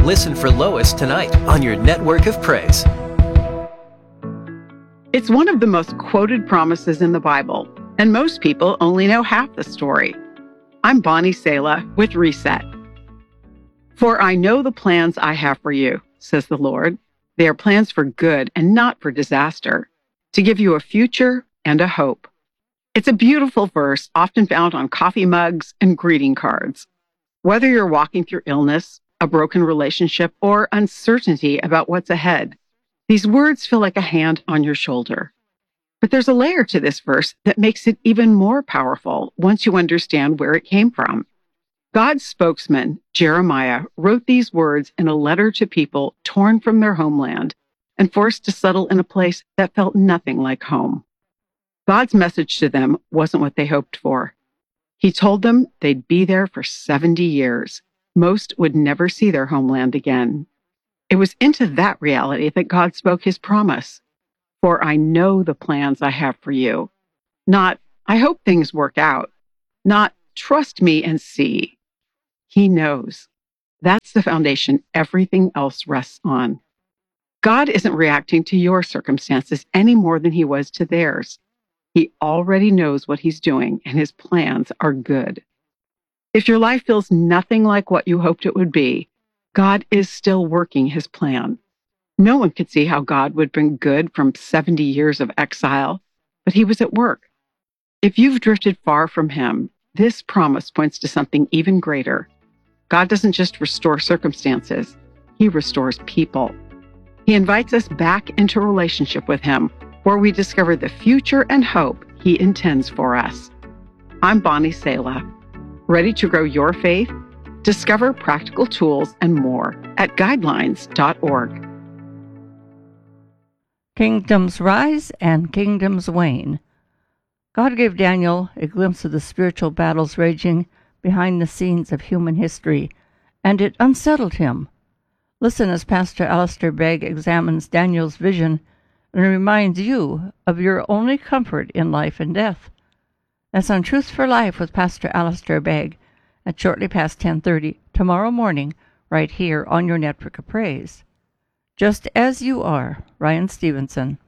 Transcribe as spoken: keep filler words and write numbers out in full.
Listen for Lois tonight on your network of praise. It's one of the most quoted promises in the Bible, and most people only know half the story. I'm Bonnie Sala with Reset. For I know the plans I have for you, says the Lord. They are plans for good and not for disaster, to give you a future and a hope. It's a beautiful verse often found on coffee mugs and greeting cards. Whether you're walking through illness, a broken relationship, or uncertainty about what's ahead, these words feel like a hand on your shoulder. But there's a layer to this verse that makes it even more powerful once you understand where it came from. God's spokesman, Jeremiah, wrote these words in a letter to people torn from their homeland and forced to settle in a place that felt nothing like home. God's message to them wasn't what they hoped for. He told them they'd be there for seventy years. Most would never see their homeland again. It was into that reality that God spoke his promise. For I know the plans I have for you. Not, I hope things work out. Not, trust me and see. He knows. That's the foundation everything else rests on. God isn't reacting to your circumstances any more than he was to theirs. He already knows what he's doing, and his plans are good. If your life feels nothing like what you hoped it would be, God is still working his plan. No one could see how God would bring good from seventy years of exile, but he was at work. If you've drifted far from him, this promise points to something even greater. God doesn't just restore circumstances, he restores people. He invites us back into relationship with him, where we discover the future and hope he intends for us. I'm Bonnie Sala. Ready to grow your faith? Discover practical tools and more at guidelines dot org. Kingdoms rise and kingdoms wane. God gave Daniel a glimpse of the spiritual battles raging behind the scenes of human history, and it unsettled him. Listen as Pastor Alistair Begg examines Daniel's vision and reminds you of your only comfort in life and death. That's on Truth for Life with Pastor Alistair Begg at shortly past ten thirty tomorrow morning, right here on your Network of Praise. Just as you are, Ryan Stevenson.